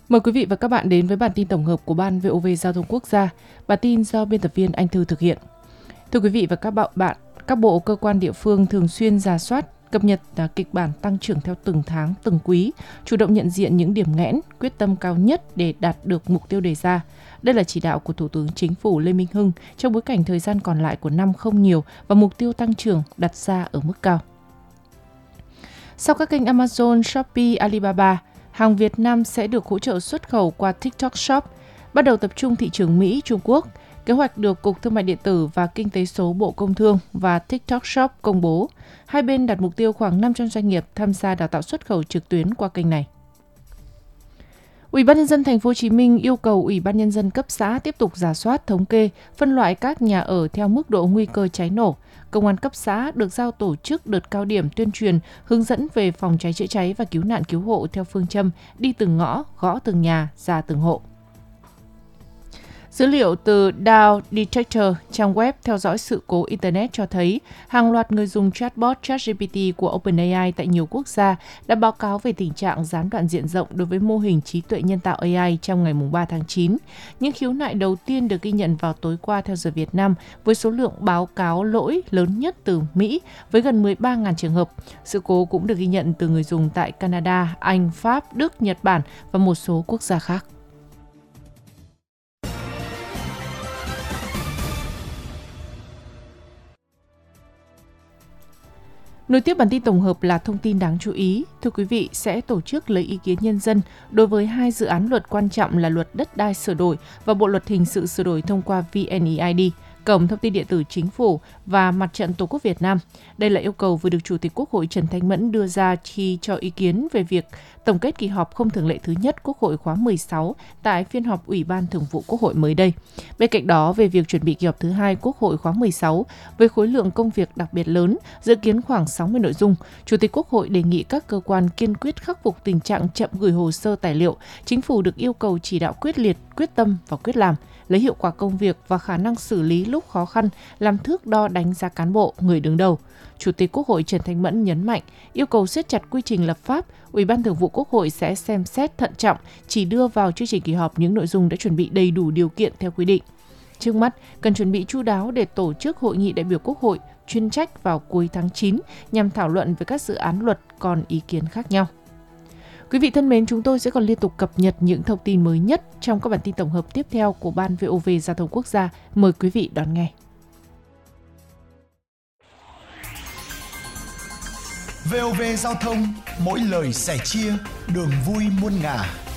Mời quý vị và các bạn đến với bản tin tổng hợp của Ban VOV Giao thông Quốc gia. Bản tin do biên tập viên Anh Thư thực hiện. Thưa quý vị và các bạn, các bộ cơ quan địa phương thường xuyên rà soát, cập nhật kịch bản tăng trưởng theo từng tháng, từng quý, chủ động nhận diện những điểm nghẽn, quyết tâm cao nhất để đạt được mục tiêu đề ra. Đây là chỉ đạo của Thủ tướng Chính phủ Lê Minh Hưng trong bối cảnh thời gian còn lại của năm không nhiều và mục tiêu tăng trưởng đặt ra ở mức cao. Sau các kênh Amazon, Shopee, Alibaba, hàng Việt Nam sẽ được hỗ trợ xuất khẩu qua TikTok Shop, bắt đầu tập trung thị trường Mỹ, Trung Quốc. Kế hoạch được Cục Thương mại điện tử và Kinh tế số Bộ Công Thương và TikTok Shop công bố. Hai bên đặt mục tiêu khoảng 500 doanh nghiệp tham gia đào tạo xuất khẩu trực tuyến qua kênh này. Ủy ban nhân dân thành phố Hồ Chí Minh yêu cầu Ủy ban nhân dân cấp xã tiếp tục rà soát, thống kê, phân loại các nhà ở theo mức độ nguy cơ cháy nổ. Công an cấp xã được giao tổ chức đợt cao điểm tuyên truyền, hướng dẫn về phòng cháy chữa cháy và cứu nạn cứu hộ theo phương châm đi từng ngõ, gõ từng nhà, ra từng hộ. Dữ liệu từ Dow Detector, trang web theo dõi sự cố Internet cho thấy hàng loạt người dùng chatbot ChatGPT của OpenAI tại nhiều quốc gia đã báo cáo về tình trạng gián đoạn diện rộng đối với mô hình trí tuệ nhân tạo AI trong ngày 3 tháng 9. Những khiếu nại đầu tiên được ghi nhận vào tối qua theo giờ Việt Nam với số lượng báo cáo lỗi lớn nhất từ Mỹ với gần 13.000 trường hợp. Sự cố cũng được ghi nhận từ người dùng tại Canada, Anh, Pháp, Đức, Nhật Bản và một số quốc gia khác. Nối tiếp bản tin tổng hợp là thông tin đáng chú ý. Thưa quý vị, sẽ tổ chức lấy ý kiến nhân dân đối với hai dự án luật quan trọng là luật đất đai sửa đổi và bộ luật hình sự sửa đổi thông qua VNeID, Cổng Thông tin Điện tử Chính phủ và Mặt trận Tổ quốc Việt Nam. Đây là yêu cầu vừa được Chủ tịch Quốc hội Trần Thanh Mẫn đưa ra khi cho ý kiến về việc tổng kết kỳ họp không thường lệ thứ nhất Quốc hội khóa 16 tại phiên họp Ủy ban Thường vụ Quốc hội mới đây. Bên cạnh đó, về việc chuẩn bị kỳ họp thứ hai Quốc hội khóa 16 với khối lượng công việc đặc biệt lớn, dự kiến khoảng 60 nội dung, Chủ tịch Quốc hội đề nghị các cơ quan kiên quyết khắc phục tình trạng chậm gửi hồ sơ tài liệu. Chính phủ được yêu cầu chỉ đạo quyết liệt, quyết tâm và quyết làm, lấy hiệu quả công việc và khả năng xử lý lúc khó khăn làm thước đo đánh giá cán bộ, người đứng đầu. Chủ tịch Quốc hội Trần Thanh Mẫn nhấn mạnh, yêu cầu siết chặt quy trình lập pháp, Ủy ban Thường vụ Quốc hội sẽ xem xét thận trọng, chỉ đưa vào chương trình kỳ họp những nội dung đã chuẩn bị đầy đủ điều kiện theo quy định. Trước mắt, cần chuẩn bị chu đáo để tổ chức hội nghị đại biểu Quốc hội chuyên trách vào cuối tháng 9 nhằm thảo luận về các dự án luật còn ý kiến khác nhau. Quý vị thân mến, chúng tôi sẽ còn liên tục cập nhật những thông tin mới nhất trong các bản tin tổng hợp tiếp theo của Ban VOV Giao thông Quốc gia. Mời quý vị đón nghe. VOV Giao thông, mỗi lời sẻ chia, đường vui muôn ngả.